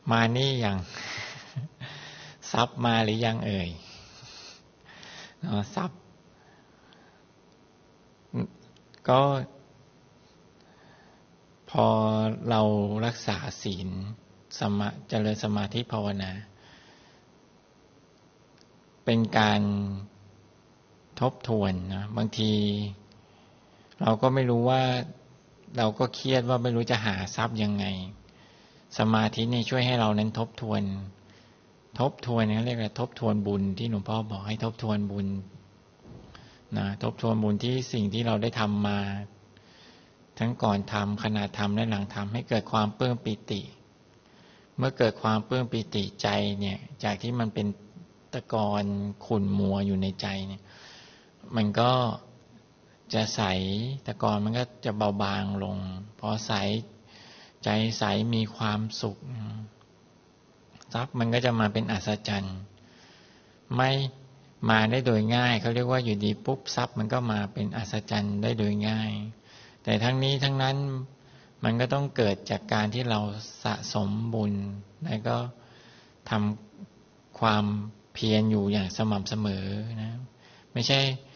มานี่ยังทรัพย์มาหรือยังเอ่ยทรัพย์ก็พอเรารักษาศีลเจริญสมาธิภาวนาเป็นการทบทวนนะบางทีเราก็ไม่รู้ว่าเราก็เครียดว่าไม่รู้จะหาทรัพย์ยังไงสมาธินี่ช่วยให้เรานั้นทบทวนเขาเรียกว่าทบทวนบุญที่หลวงพ่อบอกให้ทบทวนบุญนะทบทวนบุญที่สิ่งที่เราได้ทำมาทั้งก่อนทำขณะทำและหลังทำให้เกิดความปลื้มปิติเมื่อเกิดความปลื้มปิติใจเนี่ยจากที่มันเป็นตะกอนขุ่นมัวอยู่ในใจเนี่ยมันก็จะใสตะกอนมันก็จะเบาบางลงพอใสใจใสมีความสุขทรัพย์มันก็จะมาเป็นอัศจรรย์ไม่มาได้โดยง่ายเขาเรียกว่าอยู่ดีปุ๊บทรัพย์มันก็มาเป็นอัศจรรย์ได้โดยง่ายแต่ทั้งนี้ทั้งนั้นมันก็ต้องเกิดจากการที่เราสะสมบุญแล้วก็ทำความเพียรอยู่อย่างสม่ำเสมอนะไม่ใช่